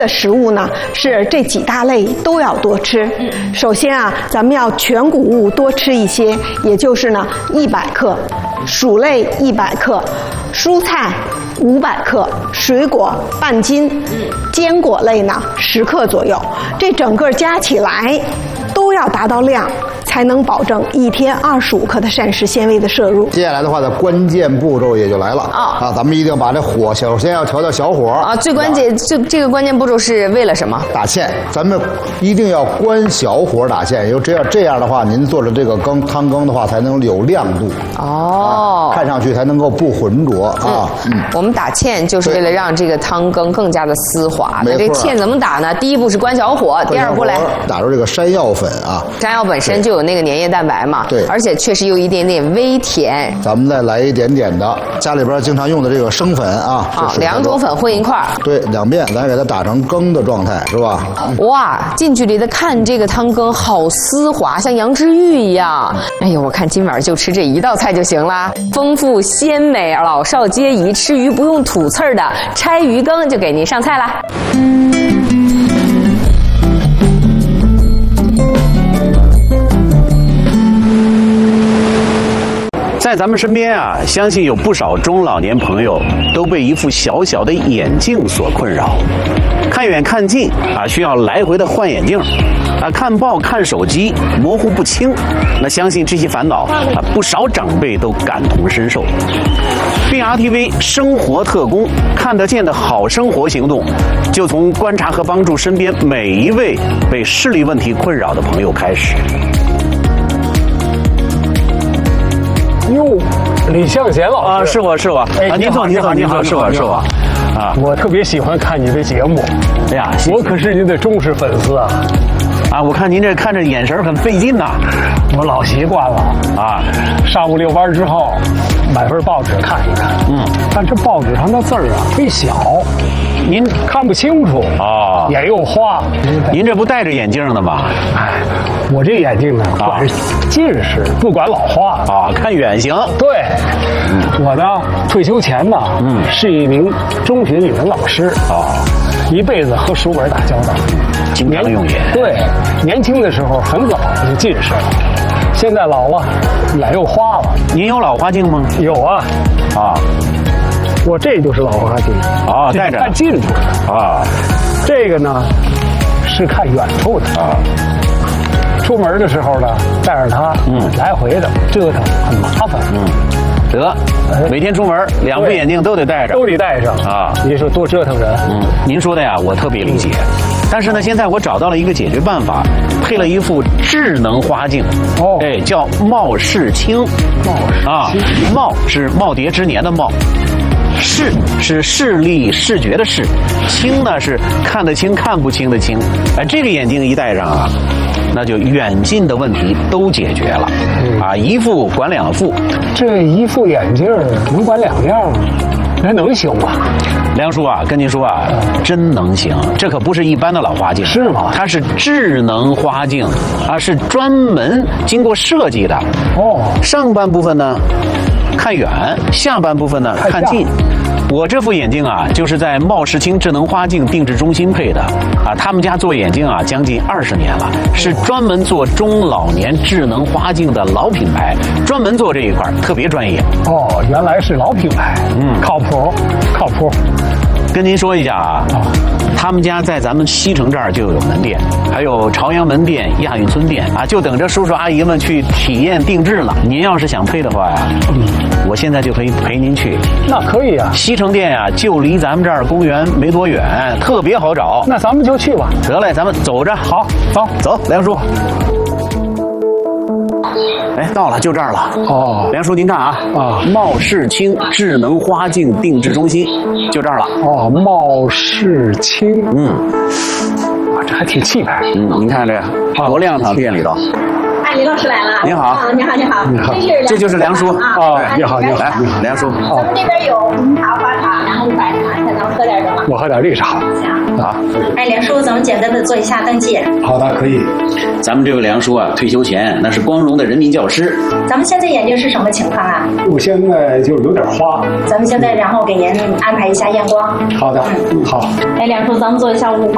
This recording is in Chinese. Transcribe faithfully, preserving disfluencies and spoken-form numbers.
的食物呢，是这几大类都要多吃。首先啊，咱们要全谷物多吃一些，也就是呢一百克，薯类一百克，蔬菜五百克，水果半斤，坚果类呢十克左右。这整个加起来都要达到量，才能保证一天二十五克的膳食纤维的摄入。 接下来的话呢，关键步骤也就来了啊、哦、啊！咱们一定把这火首先要调到小火啊。最关键，就这个关键步骤是为了什么？ 打芡，咱们一定要关小火打芡，因为这样这样的话，您做的这个羹汤羹的话才能有亮度哦、 啊，看上去才能够不浑浊啊。 嗯，嗯我们打芡就是为了让这个汤羹更加的丝滑。那这个芡怎么打呢？第一步是关小火，第二步来打入这个山药粉啊。 山药本身就有那个粘液蛋白嘛， 对， 而且确实有一点点微甜。 咱们再来一点点的家里边经常用的这个生粉啊， 好，两种粉混一块儿， 对，两遍，咱给它打成羹的状态，是吧？ 哇，近距离的看这个汤羹好丝滑，像羊脂玉一样。哎呦，我看今晚就吃这一道菜就行啦，丰富鲜美，老少皆宜，吃鱼不用吐刺儿的拆鱼羹就给您上菜啦。 在咱们身边啊，相信有不少中老年朋友都被一副小小的眼镜所困扰，看远看近啊，需要来回的换眼镜啊，看报看手机模糊不清。那相信这些烦恼啊，不少长辈都感同身受。B R T V 生活特工看得见的好生活行动，就从观察和帮助身边每一位被视力问题困扰的朋友开始。 哟，李向贤老师啊，是我是我， 哎， 啊，您好您好您好，是我是我，啊， 我特别喜欢看你的节目， 哎呀， 我可是您的忠实粉丝啊， 啊，我看您这看着眼神很费劲呐， 我老习惯了啊， 上午遛弯之后买份报纸看一看，嗯，但这报纸上的字儿啊忒小，您看不清楚啊，眼又花。 您这不戴着眼镜的吗？ 哎，我这眼镜呢，管是近视，不管老花啊，看远行。 对，嗯、我呢退休前呢，嗯，是一名中学语文老师啊，一辈子和书本打交道， 经常用眼。 对，年轻的时候很早就近视了，现在老了，眼又花了。 您有老花镜吗？ 有啊， 啊。 我这就是老花镜啊，戴着看近处的啊， 这个呢是看远处的啊。出门的时候呢，带着它，嗯，来回的折腾很麻烦， 嗯，得，每天出门两副眼镜都得戴着， 都得戴上啊。你说多折腾人， 嗯，您说的呀，我特别理解。但是呢，现在我找到了一个解决办法，配了一副智能花镜，哦，哎，叫貌视清， 貌视啊，貌是耄耋之年的貌。视是视力视觉的视，清呢是看得清看不清的清。哎，这个眼镜一戴上啊，那就远近的问题都解决了，嗯、啊，一副管两副。 这一副眼镜能管两样，那能行吗？ 梁叔啊，跟您说啊，真能行，这可不是一般的老花镜， 是吗？ 它是智能花镜啊，是专门经过设计的。哦，上半部分呢看远，下半部分呢看近。我这副眼镜啊，就是在貌视清智能花镜定制中心配的啊。他们家做眼镜啊，将近二十年了，是专门做中老年智能花镜的老品牌，专门做这一块，特别专业。 哦，原来是老品牌，嗯，靠谱，靠谱。 跟您说一下啊，他们家在咱们西城这儿就有门店，还有朝阳门店、亚运村店啊，就等着叔叔阿姨们去体验定制了。您要是想配的话呀，嗯，我现在就可以陪您去。 那可以啊， 西城店呀，就离咱们这儿公园没多远，特别好找。 那咱们就去吧。 得嘞，咱们走着。 好，走走，梁叔。哎，到了，就这儿了。哦，梁叔，您看啊，啊，貌视清智能花镜定制中心，就这儿了。 哦，貌视清，嗯，哇，这还挺气派。 嗯，您看这个多亮堂，店里头。 哎，李老师来了。 您好。 啊，你好，你好。 你好。 这就是梁叔啊。你好，你好。 来，梁叔。 咱们这边有红茶、花茶，然后白茶，看咱们喝点什么？ 我喝点绿茶。 行。好。哎，梁叔，咱们简单的做一下登记。 好的，可以。 咱们这位梁叔啊，退休前那是光荣的人民教师。 咱们现在眼睛是什么情况啊？ 我现在就有点花。 咱们现在然后给您安排一下验光。 好的，嗯，好。 哎，梁叔，咱们做一下雾化